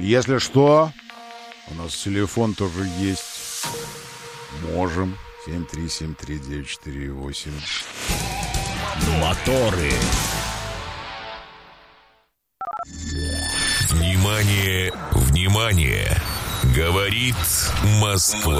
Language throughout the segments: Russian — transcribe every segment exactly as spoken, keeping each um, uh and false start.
Если что, у нас телефон тоже есть. Можем. семь три семь три девять четыре восемь. Моторы. Внимание, внимание! Говорит Москва.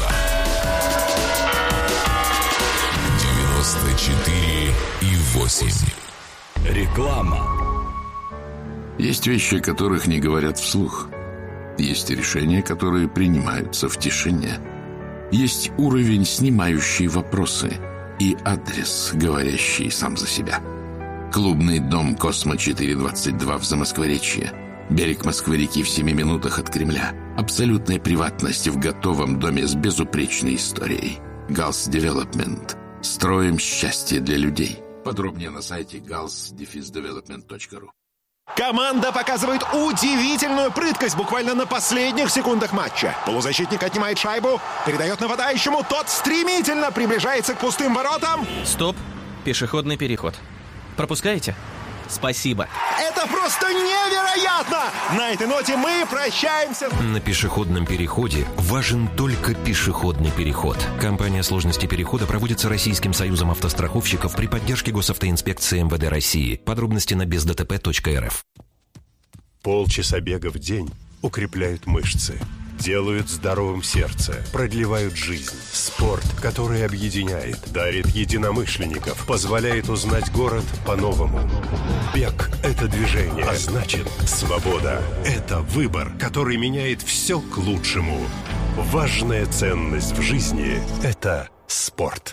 девяносто четыре и восемь. Реклама. Есть вещи, о которых не говорят вслух. Есть решения, которые принимаются в тишине. Есть уровень, снимающий вопросы, и адрес, говорящий сам за себя. Клубный дом «Космо четыре двадцать два» в Замоскворечье. Берег Москвы-реки в семи минутах от Кремля. Абсолютная приватность в готовом доме с безупречной историей. Галс Девелопмент. Строим счастье для людей. Подробнее на сайте галс девелопмент точка ру. Команда показывает удивительную прыткость буквально на последних секундах матча. Полузащитник отнимает шайбу, передает нападающему, тот стремительно приближается к пустым воротам. Стоп, пешеходный переход. Пропускаете? Спасибо. Это просто невероятно! На этой ноте мы прощаемся. На пешеходном переходе важен только пешеходный переход. Компания «Сложности перехода» проводится Российским союзом автостраховщиков при поддержке госавтоинспекции эм вэ дэ России. Подробности на без дэ тэ пэ точка эр эф. Полчаса бега в день укрепляют мышцы, делают здоровым сердце, продлевают жизнь. Спорт, который объединяет, дарит единомышленников, позволяет узнать город по-новому. Бег – это движение, а значит, свобода – это выбор, который меняет все к лучшему. Важная ценность в жизни – это спорт.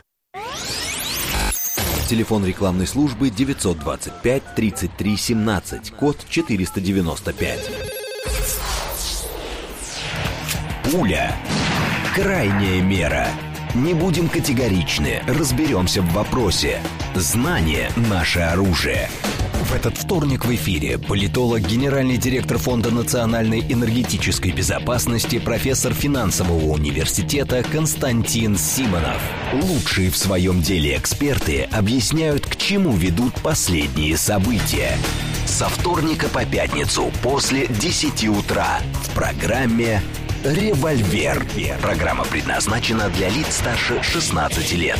Телефон рекламной службы девятьсот двадцать пять тридцать три семнадцать, код четыреста девяносто пять. Пуля. Крайняя мера. Не будем категоричны, разберемся в вопросе. Знание – наше оружие. В этот вторник в эфире политолог, генеральный директор Фонда национальной энергетической безопасности, профессор финансового университета Константин Симонов. Лучшие в своем деле эксперты объясняют, к чему ведут последние события. Со вторника по пятницу после десяти утра в программе «Револьвер». Программа предназначена для лиц старше шестнадцати лет.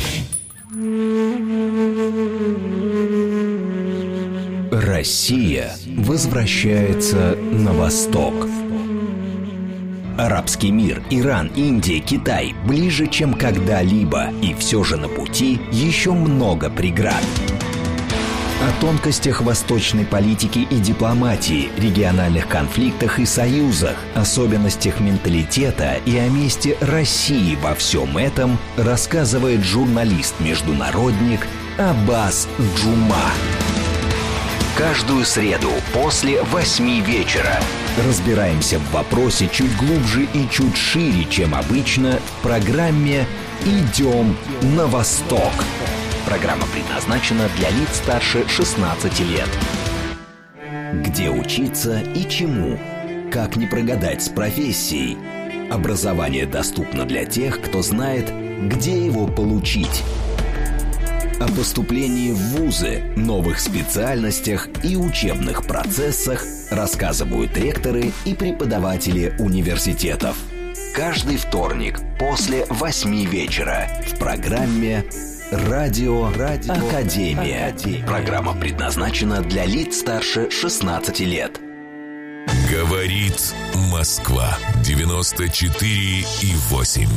Россия возвращается на восток. Арабский мир, Иран, Индия, Китай ближе, чем когда-либо. И все же на пути еще много преград. О тонкостях восточной политики и дипломатии, региональных конфликтах и союзах, особенностях менталитета и о месте России во всем этом рассказывает журналист-международник Аббас Джума. Каждую среду после восьми вечера разбираемся в вопросе чуть глубже и чуть шире, чем обычно, в программе «Идем на восток». Программа предназначена для лиц старше шестнадцати лет. Где учиться и чему? Как не прогадать с профессией? Образование доступно для тех, кто знает, где его получить. О поступлении в вузы, новых специальностях и учебных процессах рассказывают ректоры и преподаватели университетов. Каждый вторник после восьми вечера в программе «Радио, Радио Академия». Академия. Программа предназначена для лиц старше шестнадцати лет. Говорит Москва. девяносто четыре и восемь.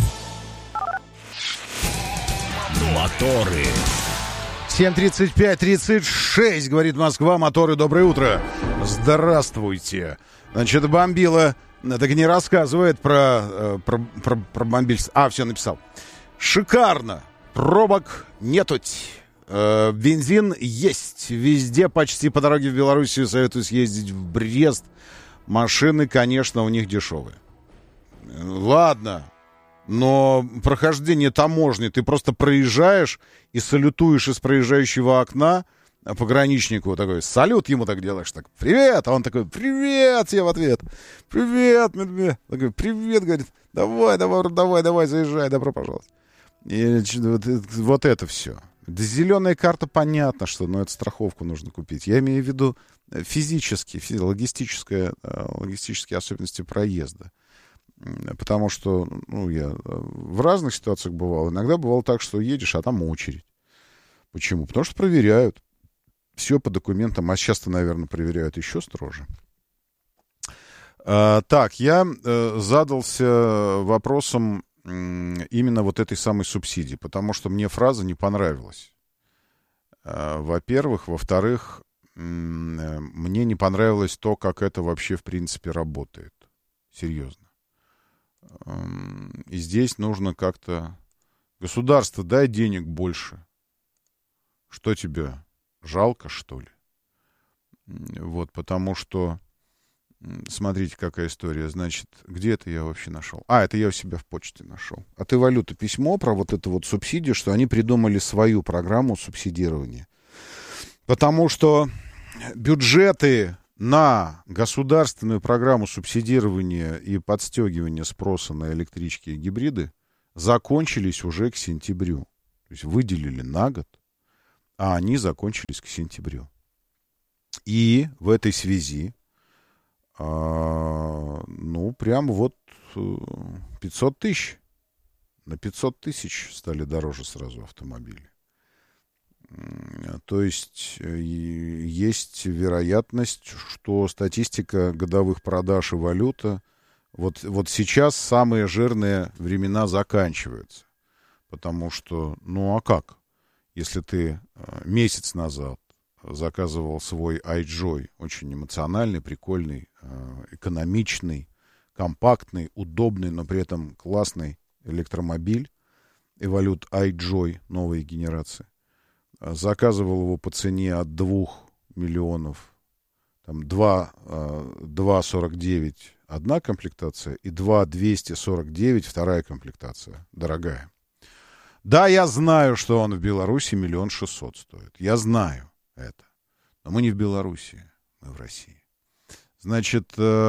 Моторы. семь тридцать пять тридцать шесть, говорит Москва. Моторы, доброе утро. Здравствуйте. Значит, бомбила, так не рассказывает про, про, про, про бомбильство. А, все, написал. Шикарно. Пробок нетуть. Э, бензин есть. Везде почти по дороге в Белоруссию советую съездить в Брест. Машины, конечно, у них дешевые. Ладно. Но прохождение таможни, ты просто проезжаешь и салютуешь из проезжающего окна пограничнику такой, салют ему так делаешь, так, привет, а он такой, привет, я в ответ, привет, медведь, такой, привет, говорит, давай, давай, давай, давай, заезжай, добро пожаловать. И вот, вот это все. Да, зеленая карта, понятно, что, но это страховку нужно купить. Я имею в виду физически, физи- логистические, логистические особенности проезда. Потому что, ну, я в разных ситуациях бывал. Иногда бывало так, что едешь, а там очередь. Почему? Потому что проверяют. Все по документам. А сейчас-то, наверное, проверяют еще строже. А, так, я э, задался вопросом э, именно вот этой самой субсидии. Потому что мне фраза не понравилась. А, во-первых. Во-вторых, э, мне не понравилось то, как это вообще, в принципе, работает. Серьезно. И здесь нужно как-то... Государство, дай денег больше. Что тебе, жалко, что ли? Вот, потому что... Смотрите, какая история. Значит, где это я вообще нашел? А, это я у себя в почте нашел. От Эволюта письмо про вот эту вот субсидию, что они придумали свою программу субсидирования. Потому что бюджеты... на государственную программу субсидирования и подстегивания спроса на электрички и гибриды закончились уже к сентябрю. То есть выделили на год, а они закончились к сентябрю. И в этой связи, а, ну, прям вот пятьсот тысяч. На пятьсот тысяч стали дороже сразу автомобили. То есть есть вероятность, что статистика годовых продаж и валюта, вот, вот сейчас самые жирные времена заканчиваются. Потому что, ну а как? Если ты месяц назад заказывал свой iJoy, очень эмоциональный, прикольный, экономичный, компактный, удобный, но при этом классный электромобиль, Evolute iJoy новой генерации, заказывал его по цене от двух миллионов, там два сорок девять одна комплектация и два двести сорок девять вторая комплектация, дорогая. Да, я знаю, что он в Беларуси миллион шестьсот стоит. Я знаю это. Но мы не в Беларуси, мы в России. Значит,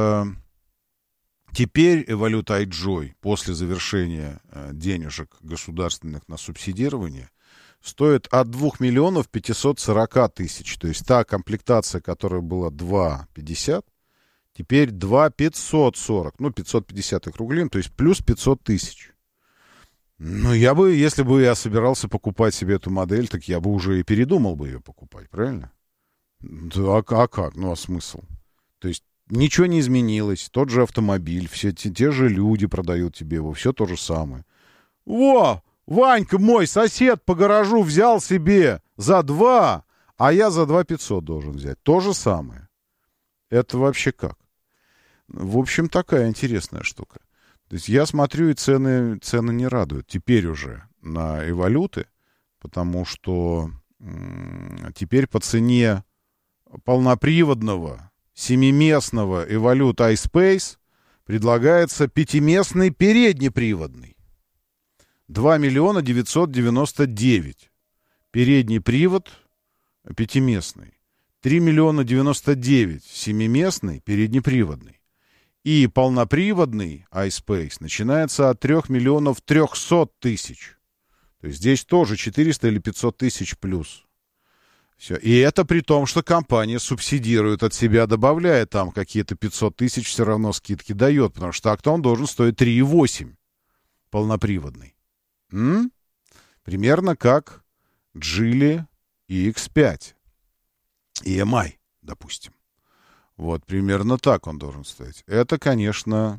теперь Evolute iJoy после завершения денежек государственных на субсидирование стоит от двух миллионов пятьсот сорок тысяч. То есть та комплектация, которая была два пятьдесят, теперь два пятьсот сорок. Ну, пятьсот пятьдесят округлим, то есть плюс пятьсот тысяч. Ну, я бы, если бы я собирался покупать себе эту модель, так я бы уже и передумал бы ее покупать, правильно? Да, а, а как? Ну, а смысл? То есть ничего не изменилось. Тот же автомобиль, все те, те же люди продают тебе его, все то же самое. Во! Ванька, мой сосед по гаражу, взял себе за два, а я за два пятьсот должен взять. То же самое. Это вообще как? В общем, такая интересная штука. То есть я смотрю, и цены, цены не радуют. Теперь уже на Эволюты, потому что м- теперь по цене полноприводного семиместного Evolute iSpace предлагается пятиместный переднеприводный. два миллиона девятьсот девяносто девять. Передний привод пятиместный. три миллиона девяносто девять. Семиместный переднеприводный. И полноприводный iSpace начинается от трех миллионов трехсот тысяч. То есть здесь тоже четыреста или пятьсот тысяч плюс. Все. И это при том, что компания субсидирует от себя, добавляя там какие-то пятьсот тысяч, все равно скидки дает. Потому что так-то он должен стоить три и восемь. Полноприводный. М? Примерно как Geely и икс пять. и эм ай, допустим. Вот, примерно так он должен стоять. Это, конечно,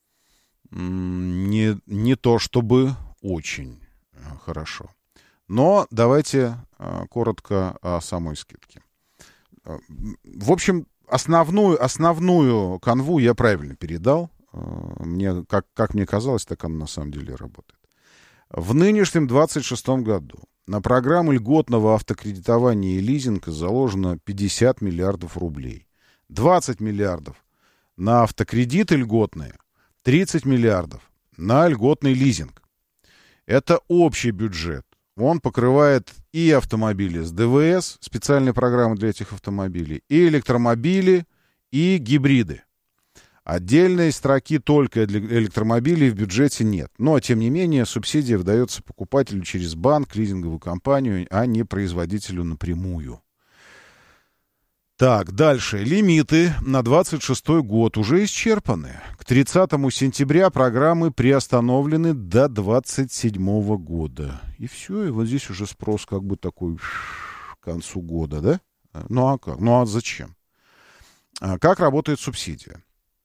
не, не то чтобы очень хорошо. Но давайте а, коротко о самой скидке. В общем, основную, основную канву я правильно передал. Мне, как, как мне казалось, так она на самом деле работает. В нынешнем двадцать шестом году на программу льготного автокредитования и лизинга заложено пятьдесят миллиардов рублей. двадцать миллиардов на автокредиты льготные, тридцать миллиардов на льготный лизинг. Это общий бюджет. Он покрывает и автомобили с ДВС, специальные программы для этих автомобилей, и электромобили, и гибриды. Отдельной строки только для электромобилей в бюджете нет. Но, тем не менее, субсидия выдается покупателю через банк, лизинговую компанию, а не производителю напрямую. Так, дальше. Лимиты на двадцать шестой год уже исчерпаны. К тридцатому сентября программы приостановлены до двадцать седьмого года. И все, и вот здесь уже спрос как бы такой к концу года, да? Ну а как? Ну а зачем? А как работает субсидия?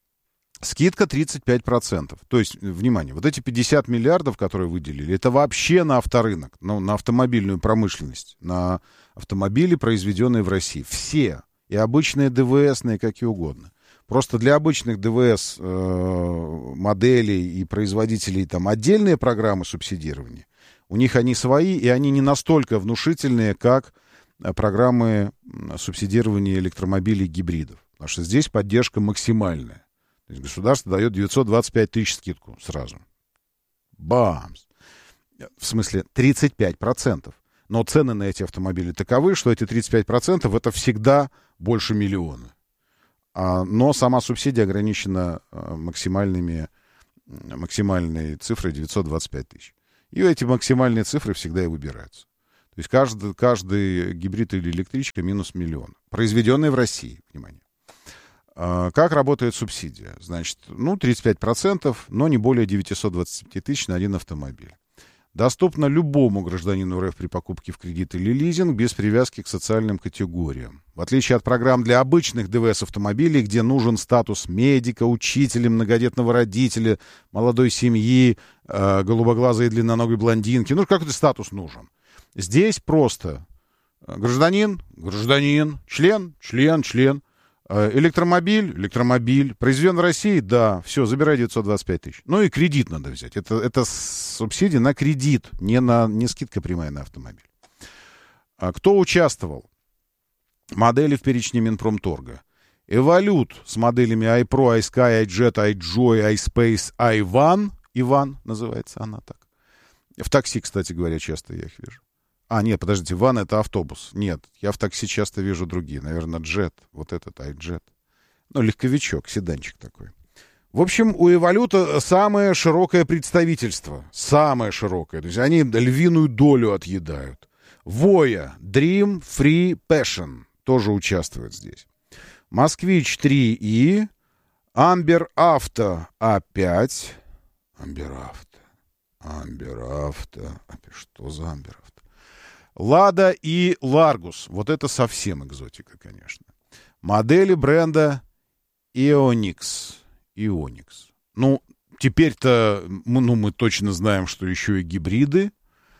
Скидка тридцать пять процентов. То есть, внимание, вот эти пятьдесят миллиардов, которые выделили, это вообще на авторынок, ну, на автомобильную промышленность, на автомобили, произведенные в России. Все. И обычные ДВСные, какие угодно. Просто для обычных ДВС э, моделей и производителей там отдельные программы субсидирования. У них они свои, и они не настолько внушительные, как программы субсидирования электромобилей гибридов. Потому что здесь поддержка максимальная. То есть государство дает девятьсот двадцать пять тысяч скидку сразу. Бамс! В смысле, тридцать пять процентов. Но цены на эти автомобили таковы, что эти тридцать пять процентов это всегда больше миллиона. А, но сама субсидия ограничена а, максимальными, максимальной цифрой девятьсот двадцать пять тысяч. И эти максимальные цифры всегда и выбираются. То есть каждый, каждый гибрид или электричка минус миллион. Произведенные в России, внимание. А, как работает субсидия? Значит, ну, тридцать пять процентов, но не более девятьсот двадцать пять тысяч на один автомобиль. Доступно любому гражданину РФ при покупке в кредит или лизинг без привязки к социальным категориям. В отличие от программ для обычных ДВС-автомобилей, где нужен статус медика, учителя, многодетного родителя, молодой семьи, э, голубоглазой и длинноногой блондинки. Ну, какой-то статус нужен. Здесь просто гражданин, гражданин, член, член, член. Электромобиль, электромобиль. Произведен в России, да, все, забирай девятьсот двадцать пять тысяч. Ну и кредит надо взять. Это, это субсидия на кредит, не, на, не скидка прямая на автомобиль. А кто участвовал? Модели в перечне Минпромторга. Эволют с моделями iPro, iSky, iJet, iJoy, iSpace, iVan. Иван называется она так. В такси, кстати говоря, часто я их вижу. А, нет, подождите, ван — это автобус. Нет, я в такси часто вижу другие. Наверное, джет, вот этот iJet. Ну, легковичок, седанчик такой. В общем, у Эволюта самое широкое представительство. Самое широкое. То есть они львиную долю отъедают. Воя, Dream, Free, Passion тоже участвует здесь. Москвич три и, Амбер Авто А пять. Амбер Авто. Амбер Авто. Что за Амбер Авто? Лада и Ларгус. Вот это совсем экзотика, конечно. Модели бренда Ionix. Ionix. Ну, теперь-то мы, ну, мы точно знаем, что еще и гибриды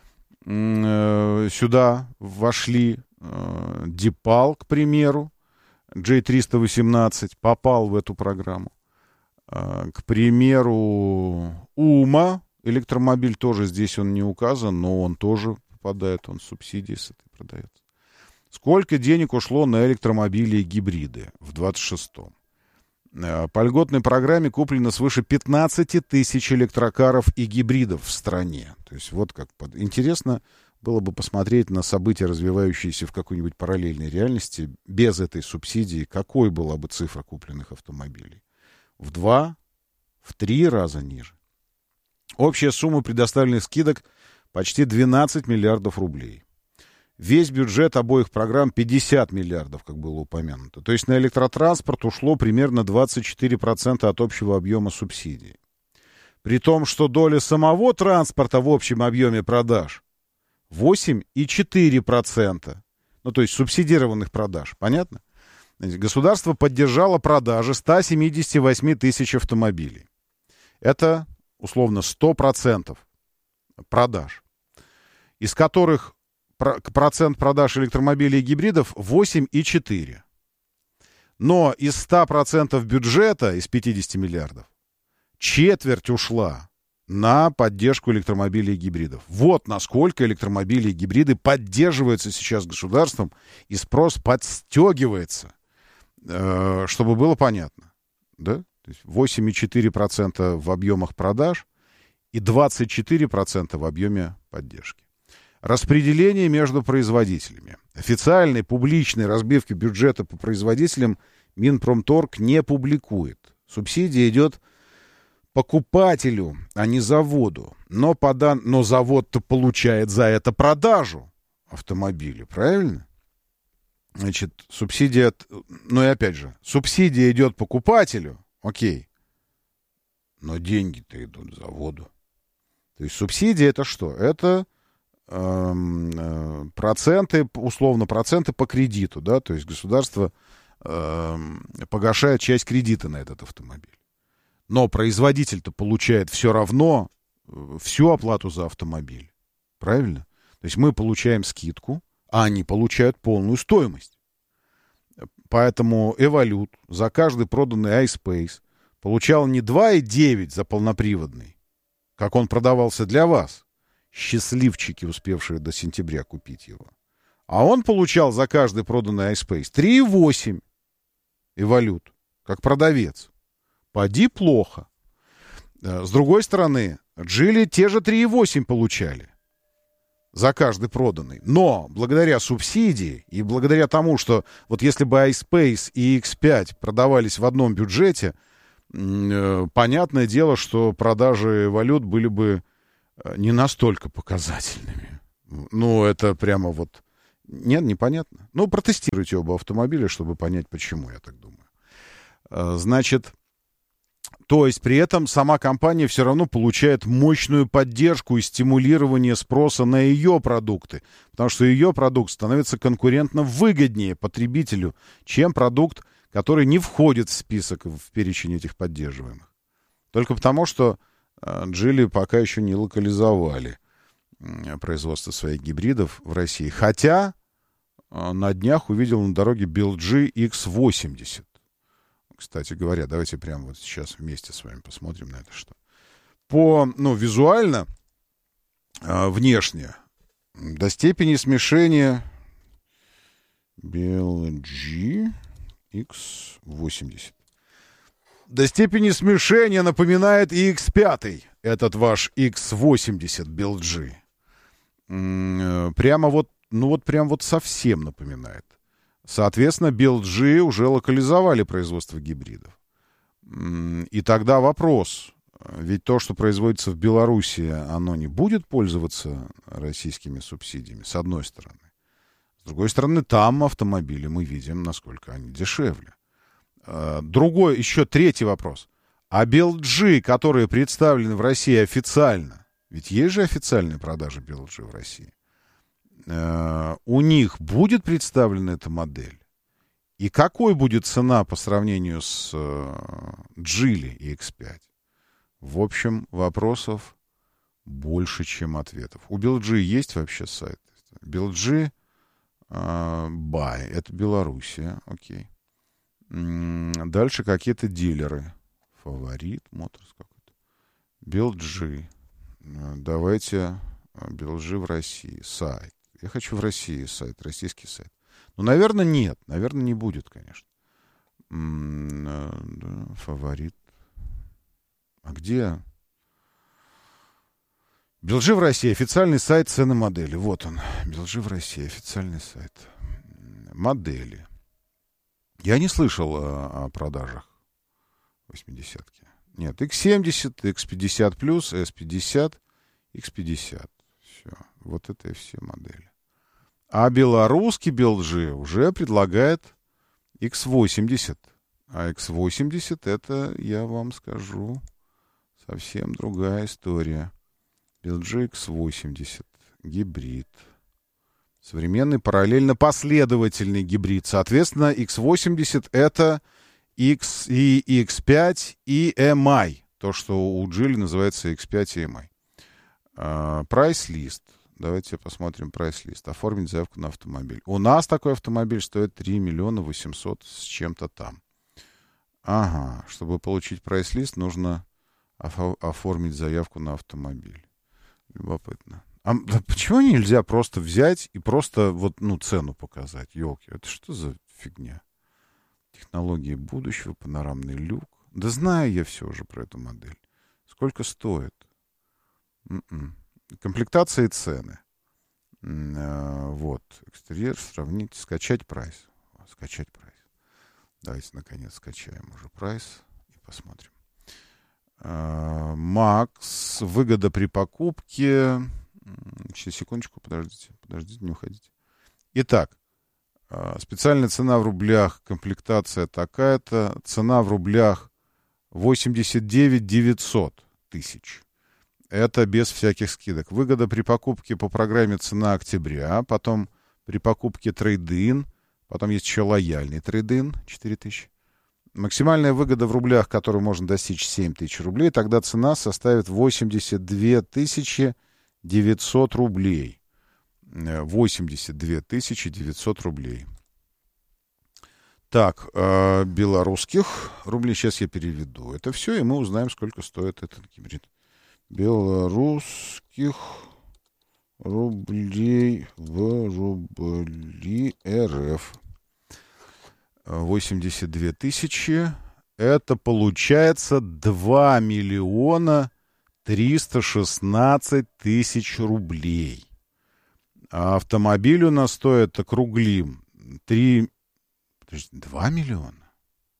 э, сюда вошли. Э, Дипал, к примеру, джей триста восемнадцать попал в эту программу. Э, к примеру, Ума. Электромобиль тоже здесь он не указан, но он тоже попадает, он субсидии с этой продается. Сколько денег ушло на электромобили и гибриды в двадцать шестом? По льготной программе куплено свыше пятнадцать тысяч электрокаров и гибридов в стране. То есть вот как под... интересно было бы посмотреть на события, развивающиеся в какой-нибудь параллельной реальности без этой субсидии, какой была бы цифра купленных автомобилей. В два, в три раза ниже. Общая сумма предоставленных скидок почти двенадцать миллиардов рублей. Весь бюджет обоих программ пятьдесят миллиардов, как было упомянуто. То есть на электротранспорт ушло примерно двадцать четыре процента от общего объема субсидий. При том, что доля самого транспорта в общем объеме продаж восемь целых четыре десятых процента. Ну, то есть субсидированных продаж. Понятно? Государство поддержало продажи ста семидесяти восьми тысяч автомобилей. Это, условно, сто процентов продаж, из которых процент продаж электромобилей и гибридов восемь целых четыре десятых. Но из ста процентов бюджета, из пятидесяти миллиардов, четверть ушла на поддержку электромобилей и гибридов. Вот насколько электромобили и гибриды поддерживаются сейчас государством, и спрос подстегивается, чтобы было понятно. Да? То есть восемь целых четыре десятых процента в объемах продаж и двадцать четыре процента в объеме поддержки. Распределение между производителями. Официальной публичной разбивки бюджета по производителям Минпромторг не публикует. Субсидия идет покупателю, а не заводу. Но, подан... Но завод-то получает за это продажу автомобиля, правильно? Значит, субсидия... Ну и опять же, субсидия идет покупателю, окей. Но деньги-то идут заводу. То есть субсидия это что? Это э, э, проценты, условно, проценты по кредиту, да? То есть государство э, погашает часть кредита на этот автомобиль. Но производитель-то получает все равно всю оплату за автомобиль. Правильно? То есть мы получаем скидку, а они получают полную стоимость. Поэтому Evolute за каждый проданный iSpace получал не два и девять за полноприводный, как он продавался для вас, счастливчики, успевшие до сентября купить его. А он получал за каждый проданный iSpace три и восемь Evolute, как продавец. Поди плохо. С другой стороны, Geely те же три и восемь получали за каждый проданный. Но благодаря субсидии и благодаря тому, что вот если бы iSpace и икс пять продавались в одном бюджете, понятное дело, что продажи валют были бы не настолько показательными. Ну, это прямо вот... Нет, непонятно. Ну, протестируйте оба автомобиля, чтобы понять, почему, я так думаю. Значит... То есть при этом сама компания все равно получает мощную поддержку и стимулирование спроса на ее продукты, потому что ее продукт становится конкурентно выгоднее потребителю, чем продукт, который не входит в список, в перечень этих поддерживаемых. Только потому, что Geely пока еще не локализовали производство своих гибридов в России. Хотя на днях увидел на дороге BeLG икс восемьдесят. Кстати говоря, давайте прямо вот сейчас вместе с вами посмотрим на это что. По, ну, визуально, э, внешне, до степени смешения BeLG икс восемьдесят. До степени смешения напоминает и икс пять, этот ваш икс восемьдесят BeLG. М-м, прямо вот, ну вот прям вот совсем напоминает. Соответственно, BeLG уже локализовали производство гибридов. И тогда вопрос. Ведь то, что производится в Беларуси, оно не будет пользоваться российскими субсидиями, с одной стороны. С другой стороны, там автомобили мы видим, насколько они дешевле. Другой, еще третий вопрос. А BeLG, которые представлены в России официально, ведь есть же официальные продажи BeLG в России, у них будет представлена эта модель? И какой будет цена по сравнению с Geely и икс пять? В общем, вопросов больше, чем ответов. У BeLG есть вообще сайт? BeLG uh, Buy. Это Белоруссия. Окей. Дальше какие-то дилеры. Фаворит, Моторс какой-то. BeLG. Давайте BeLG в России. Сайт. Я хочу в России сайт, российский сайт. Ну, наверное, нет. Наверное, не будет, конечно. М-м, да, фаворит. А где? BeLG в России. Официальный сайт, цены модели. Вот он. BeLG в России. Официальный сайт. Модели. Я не слышал о, о продажах восьмидесятки. Нет. икс семьдесят, икс пятьдесят плюс, эс пятьдесят, икс пятьдесят. Все. Вот это и все модели. А белорусский BeLG уже предлагает икс восемьдесят. А икс восемьдесят это, я вам скажу, совсем другая история. BeLG икс восемьдесят. Гибрид. Современный параллельно-последовательный гибрид. Соответственно, икс восемьдесят это X и икс пять и эм ай. То, что у Geely называется икс пять и эм ай. Прайс-лист. Давайте посмотрим прайс-лист. Оформить заявку на автомобиль. У нас такой автомобиль стоит три миллиона восемьсот с чем-то там. Ага. Чтобы получить прайс-лист, нужно оф- оформить заявку на автомобиль. Любопытно. А почему нельзя просто взять и просто вот, ну, цену показать? Ёлки, это что за фигня? Технологии будущего, панорамный люк. Да знаю я все уже про эту модель. Сколько стоит? М-м. Комплектация и цены. М-м, вот. Экстерьер, сравнить, скачать прайс. Скачать прайс. Давайте, наконец, скачаем уже прайс и посмотрим. Макс, выгода при покупке. Сейчас, секундочку, подождите, подождите, не уходите. Итак, специальная цена в рублях, комплектация такая-то, цена в рублях восемьдесят девять девятьсот тысяч. Это без всяких скидок. Выгода при покупке по программе цена октября, потом при покупке трейд-ин, потом есть еще лояльный трейд-ин, четыре тысячи. Максимальная выгода в рублях, которую можно достичь, семь тысяч рублей, тогда цена составит восемьдесят две тысячи девятьсот рублей. восемьдесят две тысячи девятьсот рублей. Так, э, белорусских рублей сейчас я переведу. Это все, и мы узнаем, сколько стоит этот гибрид. Белорусских рублей в рубли РФ. восемьдесят две тысячи. Это получается два миллиона триста шестнадцать тысяч рублей. А автомобиль у нас стоит, округлим, три... два миллиона.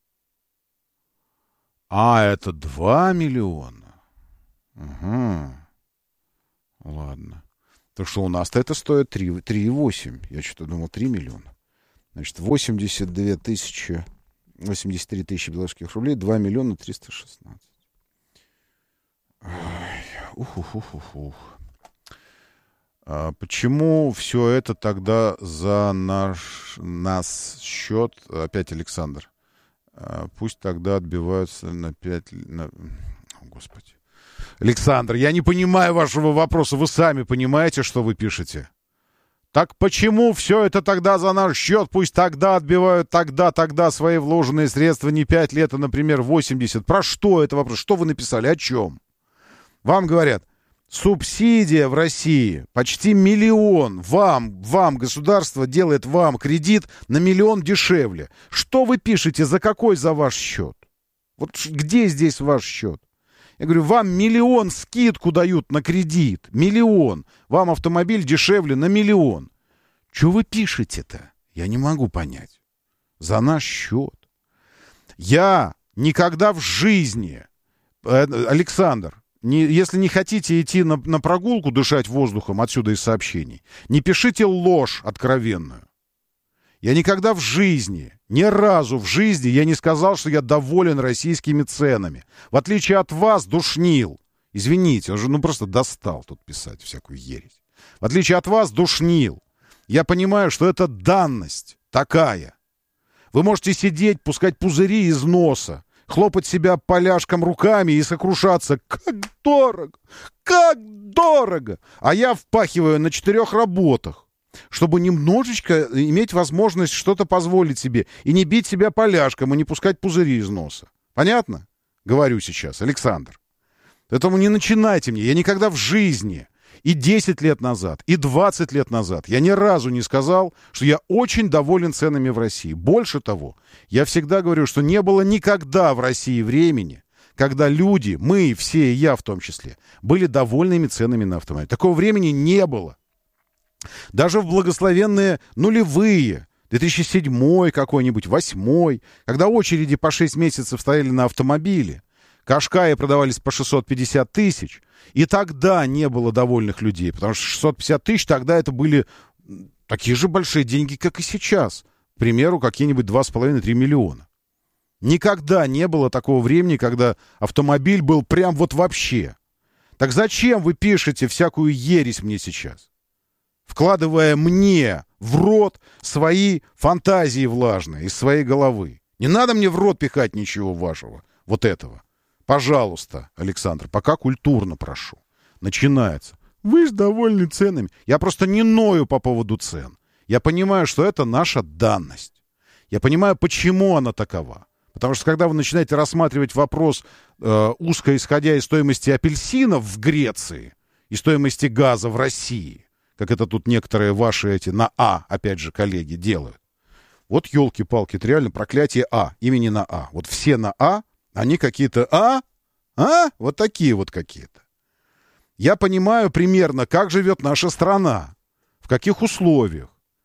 А, это два миллиона. Угу. Ладно. Так что у нас-то это стоит три и восемь. Я что-то думал три миллиона. Значит, восемьдесят две тысячи, восемьдесят три тысячи белорусских рублей, два миллиона триста шестнадцать. Ух-ух-ух-ух. А почему все это тогда за наш нас счет? Опять Александр. А пусть тогда отбиваются на пять... На... Господи. Александр, я не понимаю вашего вопроса. Вы сами понимаете, что вы пишете? Так почему все это тогда за наш счет? Пусть тогда отбивают, тогда, тогда свои вложенные средства не пять лет, а, например, восемьдесят. Про что это вопрос? Что вы написали? О чем? Вам говорят, субсидия в России почти миллион. Вам, вам, государство делает вам кредит на миллион дешевле. Что вы пишете? За какой за ваш счет? Вот где здесь ваш счет? Я говорю, вам миллион скидку дают на кредит. Миллион. Вам автомобиль дешевле на миллион. Что вы пишете-то? Я не могу понять. За наш счет. Я никогда в жизни... Александр, не, если не хотите идти на, на прогулку, дышать воздухом отсюда из сообщений, не пишите ложь откровенную. Я никогда в жизни, ни разу в жизни я не сказал, что я доволен российскими ценами. В отличие от вас, душнил. Извините, он же ну просто достал тут писать всякую ересь. В отличие от вас, душнил. Я понимаю, что это данность такая. Вы можете сидеть, пускать пузыри из носа, хлопать себя поляшком руками и сокрушаться. Как дорого! Как дорого! А я впахиваю на четырех работах, чтобы немножечко иметь возможность что-то позволить себе. И не бить себя поляшком, и не пускать пузыри из носа. Понятно? Говорю сейчас, Александр. Поэтому не начинайте мне. Я никогда в жизни, и десять лет назад, и двадцать лет назад, я ни разу не сказал, что я очень доволен ценами в России. Больше того, я всегда говорю, что не было никогда в России времени, когда люди, мы, все, и я в том числе, были довольными ценами на автомобиль. Такого времени не было. Даже в благословенные нулевые, две тысячи седьмой какой-нибудь, восьмой, когда очереди по шесть месяцев стояли на автомобиле, Кашкаи продавались по шестьсот пятьдесят тысяч, и тогда не было довольных людей, потому что шестьсот пятьдесят тысяч тогда это были такие же большие деньги, как и сейчас. К примеру, какие-нибудь два с половиной - три миллиона. Никогда не было такого времени, когда автомобиль был прям вот вообще. Так зачем вы пишете всякую ересь мне сейчас? Вкладывая мне в рот свои фантазии влажные из своей головы. Не надо мне в рот пихать ничего вашего, вот этого. Пожалуйста, Александр, пока культурно прошу. Начинается. Вы же довольны ценами. Я просто не ною по поводу цен. Я понимаю, что это наша данность. Я понимаю, почему она такова. Потому что когда вы начинаете рассматривать вопрос э, узко исходя из стоимости апельсинов в Греции и стоимости газа в России, как это тут некоторые ваши эти на А, опять же, коллеги делают. Вот елки-палки, это реально проклятие А, имени на А. Вот все на А, они какие-то А, а, вот такие вот какие-то. Я понимаю примерно, как живет наша страна, в каких условиях,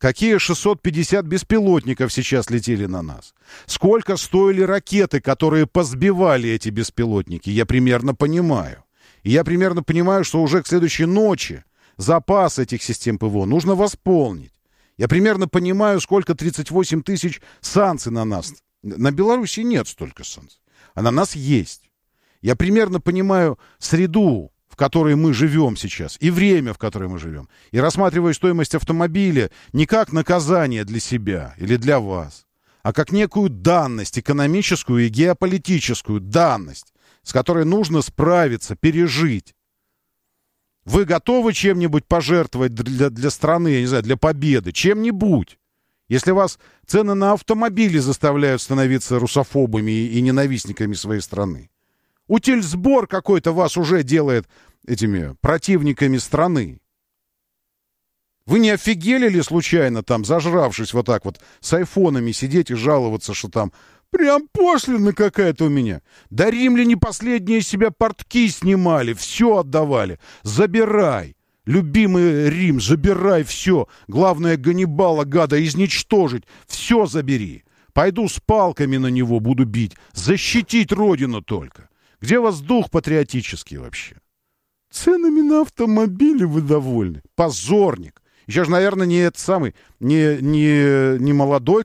Какие шестьсот пятьдесят беспилотников сейчас летели на нас? Сколько стоили ракеты, которые позбивали эти беспилотники? Я примерно понимаю. И я примерно понимаю, что уже к следующей ночи запас этих систем ПВО нужно восполнить. Я примерно понимаю, сколько тридцать восемь тысяч санкций на нас. На Беларуси нет столько санкций, а на нас есть. Я примерно понимаю среду, в которой мы живем сейчас, и время, в которое мы живем. И рассматриваю стоимость автомобиля не как наказание для себя или для вас, а как некую данность, экономическую и геополитическую данность, с которой нужно справиться, пережить. Вы готовы чем-нибудь пожертвовать для, для страны, я не знаю, для победы? Чем-нибудь. Если вас цены на автомобили заставляют становиться русофобами и, и ненавистниками своей страны. Утильсбор какой-то вас уже делает этими противниками страны. Вы не офигели ли случайно там, зажравшись вот так вот с айфонами сидеть и жаловаться, что там прям пошлина какая-то у меня? Да римляне последние себя портки снимали, все отдавали. Забирай, любимый Рим, забирай все. Главное Ганнибала, гада, изничтожить. Все забери. Пойду с палками на него буду бить. Защитить родину только. Где у вас дух патриотический вообще? Ценами на автомобили вы довольны. Позорник. Еще же, наверное, не этот самый, не, не, не молодой